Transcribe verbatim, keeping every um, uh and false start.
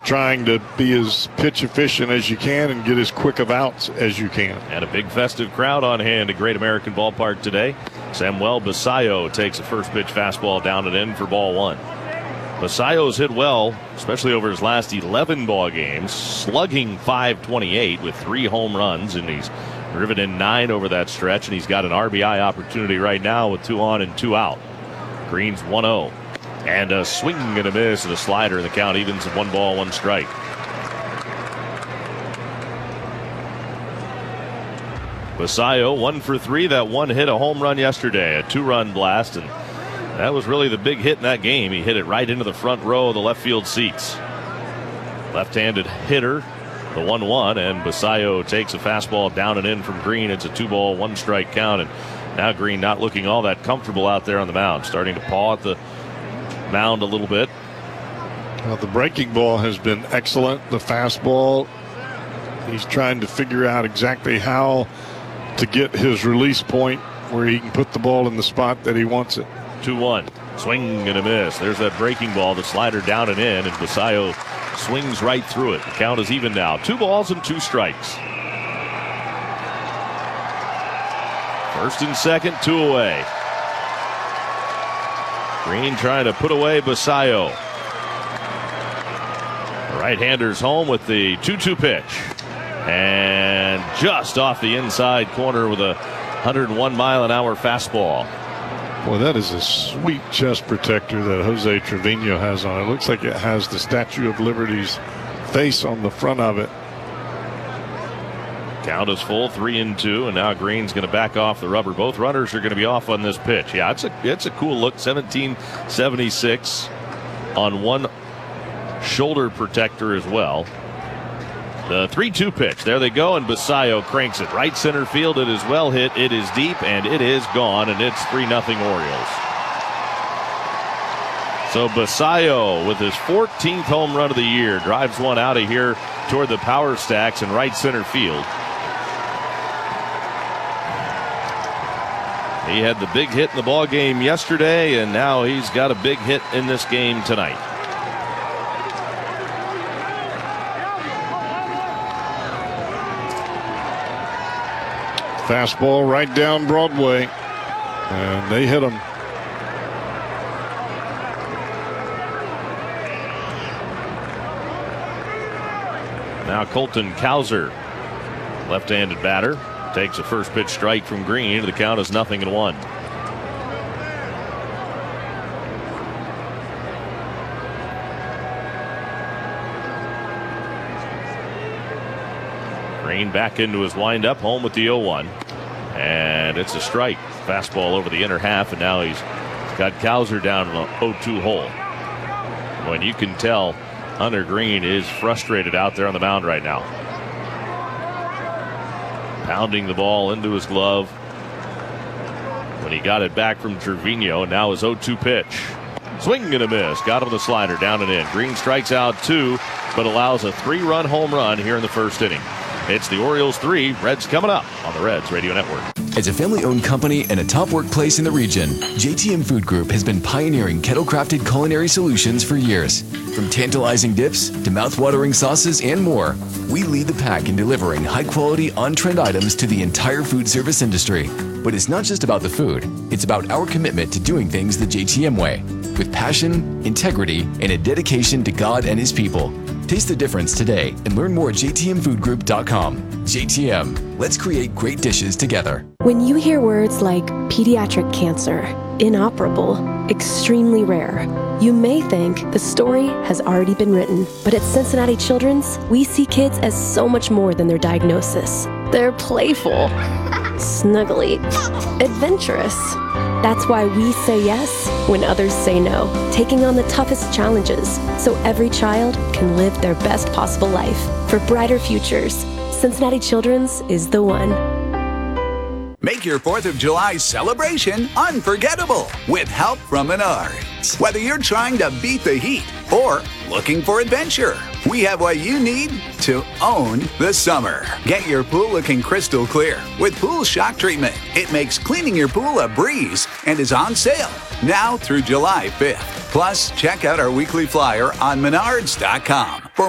just trying to be as pitch efficient as you can and get as quick of outs as you can. And a big festive crowd on hand at Great American Ballpark today. Samuel Basayo takes a first pitch fastball down and in for ball one. Basayo's hit well, especially over his last eleven ball games, slugging five twenty-eight with three home runs, and he's driven in nine over that stretch, and he's got an R B I opportunity right now with two on and two out. Green's one oh. And a swing and a miss and a slider, and the count evens at one ball, one strike. Basayo one for three. That one hit a home run yesterday, a two-run blast, and that was really the big hit in that game. He hit it right into the front row of the left field seats. Left-handed hitter, the one one, and Basayo takes a fastball down and in from Green. It's a two-ball, one-strike count, and now Green not looking all that comfortable out there on the mound, starting to paw at the mound a little bit. Well, the breaking ball has been excellent. The fastball, he's trying to figure out exactly how to get his release point where he can put the ball in the spot that he wants it. two one. Swing and a miss. There's that breaking ball, the slider down and in, and Basayo swings right through it. The count is even now. Two balls and two strikes. First and second, two away. Green trying to put away Basayo. The right-hander's home with the two two pitch. And just off the inside corner with a one oh one mile an hour fastball. Boy, that is a sweet chest protector that Jose Trevino has on it. Looks like it has the Statue of Liberty's face on the front of it. Count is full, three and two, and now Green's going to back off the rubber. Both runners are going to be off on this pitch. Yeah, it's a it's a cool look. seventeen seventy-six on one shoulder protector as well. The three two pitch. There they go, and Basayo cranks it. Right center field. It is well hit. It is deep, and it is gone, and it's three nothing Orioles. So Basayo, with his fourteenth home run of the year, drives one out of here toward the power stacks in right center field. He had the big hit in the ball game yesterday, and now he's got a big hit in this game tonight. Fastball right down Broadway, and they hit him. Now Colton Cowser, left-handed batter, takes a first pitch strike from Green. The count is nothing and one. Green back into his windup, home with the oh one. And it's a strike. Fastball over the inner half, and now he's got Cowser down in the oh two hole. When you can tell Hunter Green is frustrated out there on the mound right now. Pounding the ball into his glove when he got it back from Trevino. Now his oh two pitch. Swing and a miss. Got him the slider down and in. Green strikes out two, but allows a three-run home run here in the first inning. It's the Orioles three, Reds coming up on the Reds Radio Network. As a family-owned company and a top workplace in the region, J T M Food Group has been pioneering kettle-crafted culinary solutions for years. From tantalizing dips to mouth-watering sauces and more, we lead the pack in delivering high-quality, on-trend items to the entire food service industry. But it's not just about the food. It's about our commitment to doing things the J T M way, with passion, integrity, and a dedication to God and His people. Taste the difference today and learn more at j t m food group dot com. J T M, let's create great dishes together. When you hear words like pediatric cancer, inoperable, extremely rare, you may think the story has already been written. But at Cincinnati Children's, we see kids as so much more than their diagnosis. They're playful, snuggly, adventurous. That's why we say yes when others say no, taking on the toughest challenges so every child can live their best possible life. For brighter futures, Cincinnati Children's is the one. Make your fourth of July celebration unforgettable with help from Menards. Whether you're trying to beat the heat or looking for adventure, we have what you need to own the summer. Get your pool looking crystal clear with Pool Shock Treatment. It makes cleaning your pool a breeze and is on sale now through July fifth. Plus, check out our weekly flyer on menards dot com. For